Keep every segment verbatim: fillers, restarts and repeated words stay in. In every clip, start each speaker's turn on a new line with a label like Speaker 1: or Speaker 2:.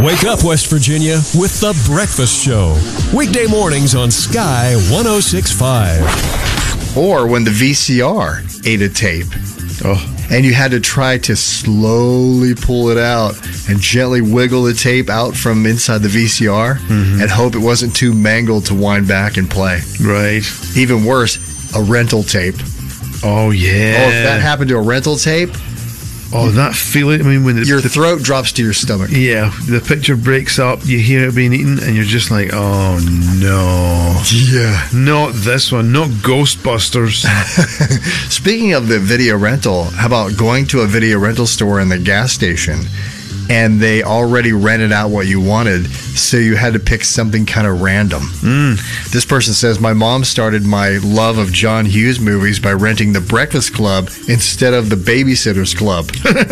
Speaker 1: Wake up, West Virginia, with The Breakfast Show. Weekday mornings on Sky one oh six point five.
Speaker 2: Or when the V C R ate a tape. Oh. And you had to try to slowly pull it out and gently wiggle the tape out from inside the V C R mm-hmm. and hope it wasn't too mangled to wind back and play.
Speaker 3: Right.
Speaker 2: Even worse, a rental tape.
Speaker 3: Oh, yeah.
Speaker 2: Oh, if that happened to a rental tape...
Speaker 3: Oh, that feeling. I mean, when the,
Speaker 2: your
Speaker 3: the,
Speaker 2: throat drops to your stomach.
Speaker 3: Yeah, the picture breaks up, you hear it being eaten, and you're just like, oh, no.
Speaker 2: Yeah.
Speaker 3: Not this one. Not Ghostbusters.
Speaker 2: Speaking of the video rental, how about going to a video rental store in the gas station and they already rented out what you wanted, so you had to pick something kind of random.
Speaker 3: Mm.
Speaker 2: This person says, my mom started my love of John Hughes movies by renting The Breakfast Club instead of The Babysitter's Club.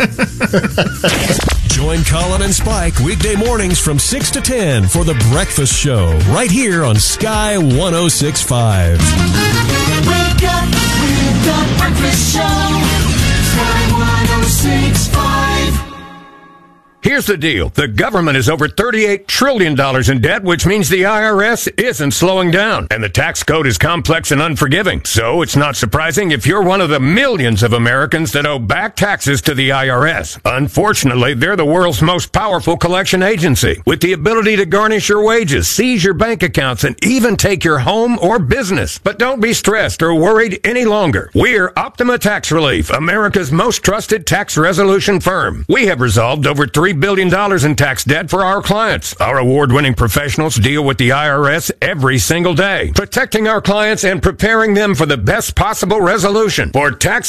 Speaker 1: Join Colin and Spike weekday mornings from six to ten for The Breakfast Show, right here on Sky one oh six point five.
Speaker 4: Wake up with The Breakfast Show, Sky one oh six point five.
Speaker 5: Here's the deal. The government is over thirty-eight trillion dollars in debt, which means the I R S isn't slowing down. And the tax code is complex and unforgiving. So it's not surprising if you're one of the millions of Americans that owe back taxes to the I R S. Unfortunately, they're the world's most powerful collection agency, with the ability to garnish your wages, seize your bank accounts, and even take your home or business. But don't be stressed or worried any longer. We're Optima Tax Relief, America's most trusted tax resolution firm. We have resolved over three billion dollars in tax debt for our clients. Our award-winning professionals deal with the I R S every single day, protecting our clients and preparing them for the best possible resolution. For tax